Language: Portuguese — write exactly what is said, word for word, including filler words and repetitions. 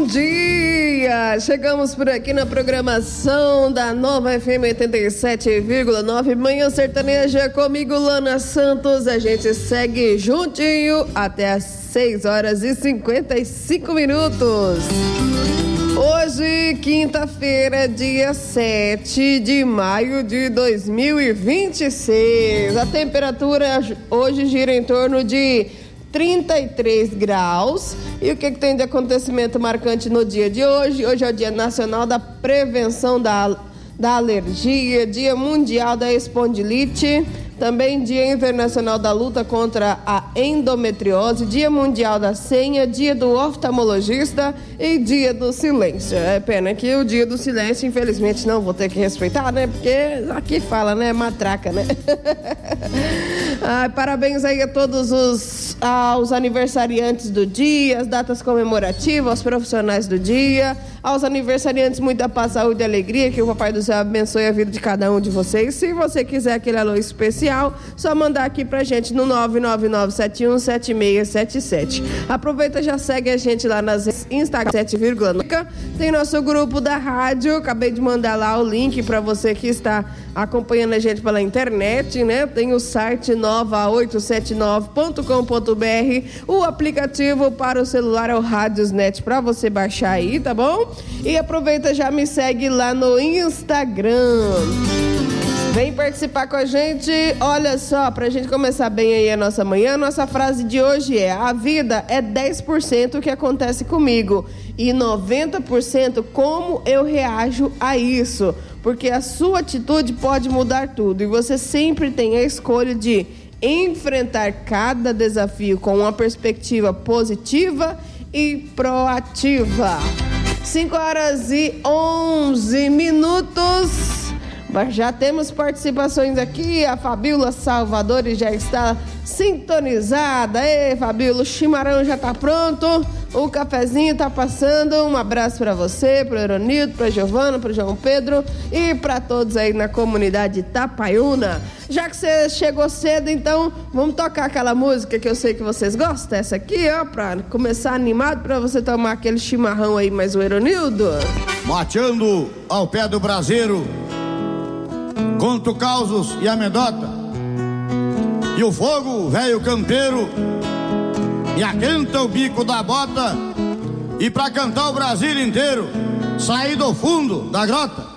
bom dia! Chegamos por aqui na programação da Nova F M oitenta e sete vírgula nove, Manhã Sertaneja, comigo, Lana Santos. A gente segue juntinho até às seis horas e cinquenta e cinco minutos. Hoje, quinta-feira, dia sete de maio de dois mil e vinte e seis. A temperatura hoje gira em torno de trinta e três graus. E o que, que tem de acontecimento marcante no dia de hoje? Hoje é o Dia Nacional da Prevenção da, da Alergia, Dia Mundial da Espondilite, também Dia Internacional da Luta contra a Endometriose, Dia Mundial da Senha, Dia do Oftalmologista e Dia do Silêncio. É pena que o Dia do Silêncio, infelizmente, não vou ter que respeitar, né? Porque aqui fala, né? Matraca, né? Ah, parabéns aí a todos os, aos aniversariantes do dia, as datas comemorativas, aos profissionais do dia, aos aniversariantes, muita paz, saúde e alegria, que o Papai do Céu abençoe a vida de cada um de vocês. Se você quiser aquele alô especial, só mandar aqui pra gente no nove nove nove sete um sete seis sete sete. Aproveita, já segue a gente lá nas Instagram sete vírgula nove. Tem nosso grupo da rádio, acabei de mandar lá o link pra você que está acompanhando a gente pela internet, né? Tem o site nova oito sete nove ponto com ponto b r, o aplicativo para o celular é o Radiosnet para você baixar aí, tá bom? E aproveita, já me segue lá no Instagram. Vem participar com a gente. Olha só, pra gente começar bem aí a nossa manhã, nossa frase de hoje é: a vida é dez por cento o que acontece comigo e noventa por cento como eu reajo a isso, porque a sua atitude pode mudar tudo e você sempre tem a escolha de enfrentar cada desafio com uma perspectiva positiva e proativa. cinco horas e onze minutos. Já temos participações aqui, a Fabíola Salvadores já está sintonizada. Ei, Fabíola, o chimarrão já está pronto, o cafezinho está passando. Um abraço para você, para o Eronildo, para a Giovana, para o João Pedro e para todos aí na comunidade Itapaiúna. Já que você chegou cedo, então vamos tocar aquela música que eu sei que vocês gostam, essa aqui, ó, para começar animado, para você tomar aquele chimarrão aí, mais o Eronildo. Mateando ao pé do braseiro, conto causos e amedota, e o fogo, velho campeiro, me aquenta o bico da bota, e pra cantar o Brasil inteiro, saí do fundo da grota.